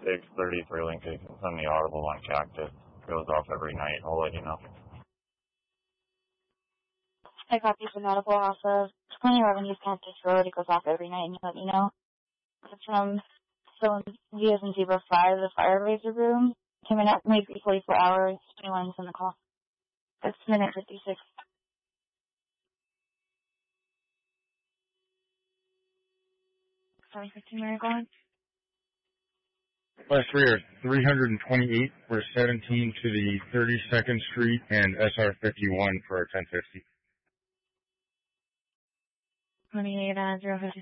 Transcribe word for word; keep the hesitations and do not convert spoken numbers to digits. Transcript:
six thirty-three Lincoln. Send the audible on Cactus. Goes off every night. I'll let you know. I copy from audible off of twenty eleven East Cactus Road. It goes off every night, and you let me know. It's from so V as in Zebra five, the fire razor room. Came in at maybe forty-four hours. twenty-one's in the call. That's minute fifty-six. Sorry, fifteen minute going. Class three are three hundred twenty-eight for seventeen to the thirty-second Street and S R fifty-one for ten fifty. twenty-eight, uh, zero fifty.